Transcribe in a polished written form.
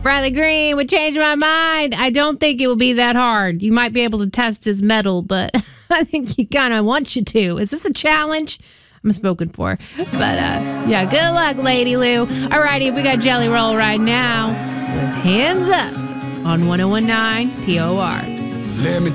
Bradley Green would change my mind. I don't think it will be that hard. You might be able to test his metal, but I think he kind of wants you to. Is this a challenge? I'm spoken for. But yeah, good luck, Lady Lou. Alrighty, we got Jelly Roll right now with Hands Up on 1019 POR. Let me